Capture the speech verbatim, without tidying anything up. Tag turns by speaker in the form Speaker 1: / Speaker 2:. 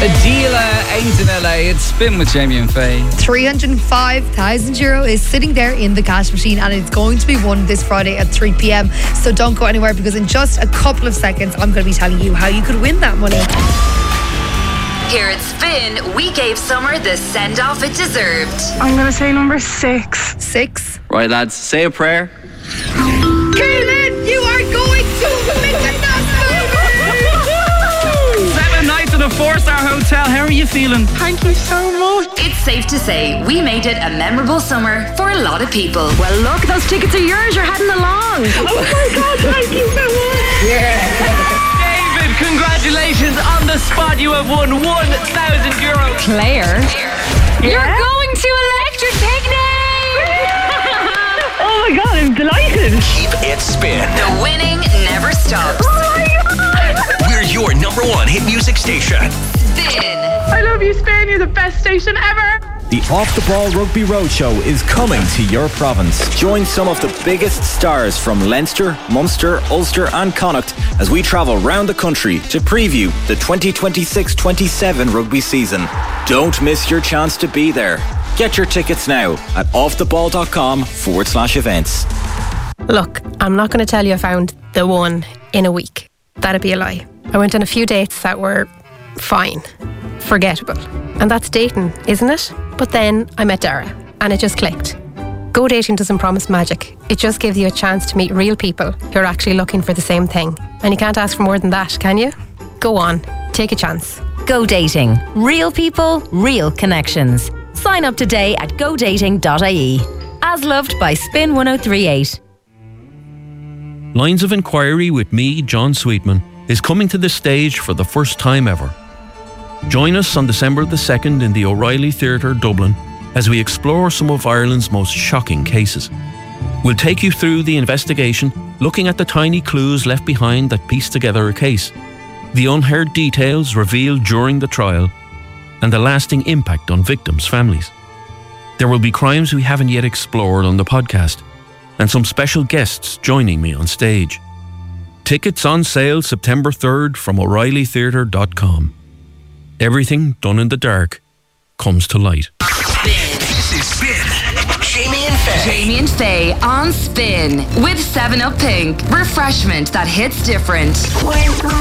Speaker 1: Adela ain't in L A. It's Spin with Jamie and Faye.
Speaker 2: three hundred five thousand euro is sitting there in the cash machine, and it's going to be won this Friday at three p.m. So don't go anywhere, because in just a couple of seconds I'm going to be telling you how you could win that money.
Speaker 3: Here at Spin, we gave summer the send-off it deserved.
Speaker 4: I'm going to say number six.
Speaker 2: Six.
Speaker 1: Right, lads, say a prayer.
Speaker 2: Kaylin, you are going to Mykonos!
Speaker 1: Seven nights in a four-star hotel. How are you feeling?
Speaker 4: Thank you so much.
Speaker 3: It's safe to say we made it a memorable summer for a lot of people.
Speaker 5: Well, look, those tickets are yours. You're heading along.
Speaker 4: Oh my God, thank you so much.
Speaker 1: Yeah. David, congratulations on the spot. You have won one thousand euro.
Speaker 5: Claire,
Speaker 4: Yeah?
Speaker 5: you're going to Electric Picnic.
Speaker 4: Oh my God, I'm delighted.
Speaker 6: Keep it Spin.
Speaker 3: The winning never stops.
Speaker 4: Oh my God.
Speaker 6: We're your number one hit music station.
Speaker 3: Spin.
Speaker 4: I love you, Spain. You're the best station ever.
Speaker 7: The Off the Ball Rugby Roadshow is coming to your province. Join some of the biggest stars from Leinster, Munster, Ulster and Connacht as we travel round the country to preview the twenty twenty-six twenty-seven rugby season. Don't miss your chance to be there. Get your tickets now at offtheball.com forward slash events.
Speaker 5: Look, I'm not going to tell you I found the one in a week. That'd be a lie. I went on a few dates that were fine, forgettable. And that's dating, isn't it? But then I met Dara and it just clicked. Go dating doesn't promise magic. It just gives you a chance to meet real people who are actually looking for the same thing. And you can't ask for more than that, can you? Go on, take a chance.
Speaker 8: Go Dating. Real people, real connections. Sign up today at go dating dot I E. As loved by Spin one oh three eight.
Speaker 9: Lines of Inquiry with me, John Sweetman, is coming to the stage for the first time ever. Join us on December the second in the O'Reilly Theatre, Dublin, as we explore some of Ireland's most shocking cases. We'll take you through the investigation, looking at the tiny clues left behind that piece together a case, the unheard details revealed during the trial, and the lasting impact on victims' families. There will be crimes we haven't yet explored on the podcast, and some special guests joining me on stage. Tickets on sale September third from o'reilly theatre dot com. Everything done in the dark comes to light.
Speaker 6: This is Spin. Jamie and Faye.
Speaker 3: Jamie and Faye on Spin with seven up Pink. Refreshment that hits different.